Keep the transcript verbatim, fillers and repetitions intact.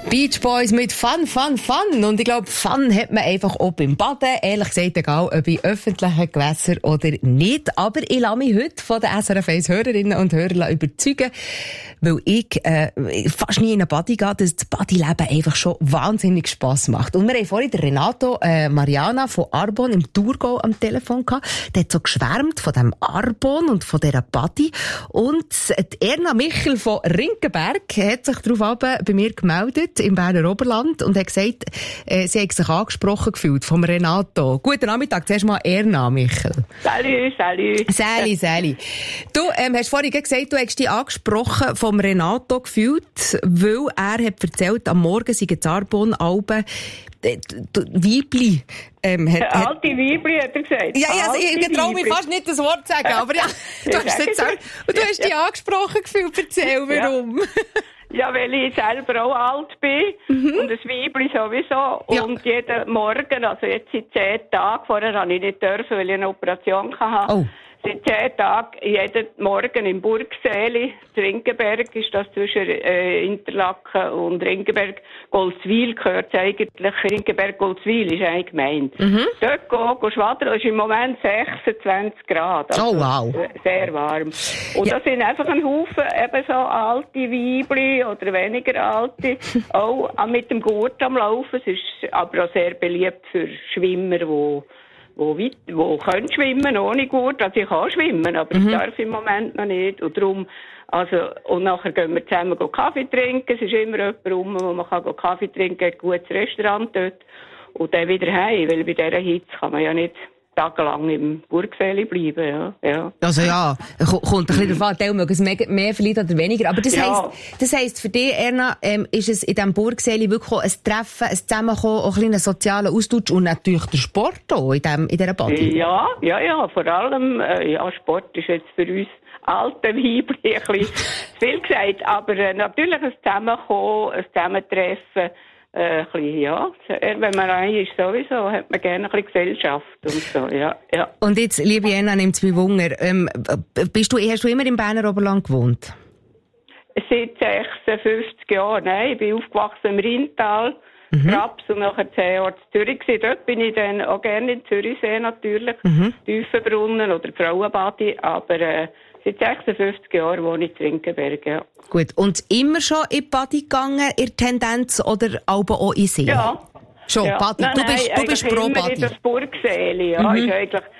Beach Boys mit Fun, Fun, Fun. Und ich glaube, Fun hat man einfach auch beim Baden. Ehrlich gesagt, egal ob in öffentlichen Gewässern oder nicht. Aber ich lasse mich heute von den S R F eins Hörerinnen und Hörern überzeugen, weil ich äh, fast nie in eine Badi gehe, dass das Badileben einfach schon wahnsinnig Spass macht. Und wir haben vorhin den Renato äh, Mariana von Arbon im Thurgau am Telefon gehabt. Der hat so geschwärmt von dem Arbon und von dieser Badi. Und die Erna Michel von Rinkenberg hat sich darauf bei mir gemeldet im Berner Oberland und hat gesagt, äh, sie hat sich angesprochen gefühlt vom Renato. Guten Nachmittag, zuerst mal Erna Michel. Salut, salut. Sali, Sali. Du ähm, hast vorhin gesagt, du hast dich angesprochen vom Renato gefühlt, weil er hat erzählt, am Morgen sei das Arbon-Alben äh, Weibli. Ähm, hat, hat, alte Weibli, hat er gesagt. Ja, ja, ich, ich traue mich fast nicht das Wort zu sagen, aber ja, du hast es jetzt auch, und du hast dich angesprochen gefühlt. Erzähl, warum? Ja, weil ich selber auch alt bin mhm. und das Weibli sowieso. Ja. Und jeden Morgen, also jetzt seit zehn Tagen, vorher habe ich nicht dürfen, weil ich eine Operation hatte. Oh. Seit zehn Tagen, jeden Morgen im Burgsäli, Rinkenberg ist das zwischen äh, Interlaken und Rinkenberg. Goldswil gehört eigentlich, Rinkenberg-Goldswil ist eine Gemeinde. Mhm. Dort gehen, gehen schwadern, es ist im Moment sechsundzwanzig Grad. Also oh wow. Sehr warm. Und ja. Das sind einfach ein Haufen eben so alte Weibli oder weniger alte, auch mit dem Gurt am Laufen. Es ist aber auch sehr beliebt für Schwimmer, die Wo, weit, wo können schwimmen ohne Gurt. Also ich kann schwimmen, aber mhm. ich darf im Moment noch nicht. Und darum, also, und nachher gehen wir zusammen Kaffee trinken. Es ist immer jemand rum, wo man kann Kaffee trinken kann, ein gutes Restaurant dort. Und dann wieder heim, weil bei dieser Hitze kann man ja nicht tagelang im Burgsäli bleiben, ja, ja. Also ja, kommt ein bisschen darauf an, mögen es mehr, mehr vielleicht oder weniger. Aber das ja. heisst, das heisst für dich, Erna, ähm, ist es in diesem Burgsäli wirklich auch ein Treffen, ein Zusammenkommen, auch ein kleiner sozialer Austausch und natürlich der Sport auch in, dem, in dieser Badi? Ja, ja, ja, vor allem, äh, ja, Sport ist jetzt für uns alte Weibli ein bisschen zu viel gesagt, aber äh, natürlich ein Zusammenkommen, ein Zusammentreffen, Äh, ein bisschen, ja. Wenn man rein ist, sowieso, hat man gerne ein bisschen Gesellschaft und so, ja, ja. Und jetzt, liebe Anna, nimmt es mich Wunder. Ähm, bist du, hast du immer im Berner Oberland gewohnt? Seit sechsundfünfzig Jahren, nein. Ich bin aufgewachsen im Rheintal, mhm. Raps und nachher zehn Jahre in Zürich gewesen. Dort bin ich dann auch gerne in Zürichsee natürlich, mhm. Tiefenbrunnen oder Frauenbadi, aber äh, seit sechsundfünfzig Jahren wohne ich in Rinkenberg, ja. Gut, und immer schon in die Badi gegangen, in Tendenz, oder auch in See? Ja. Schon, ja. Badi. Nein, du bist, nein, du bist pro Badi. In das Burgsäli, ja, mhm. ist eigentlich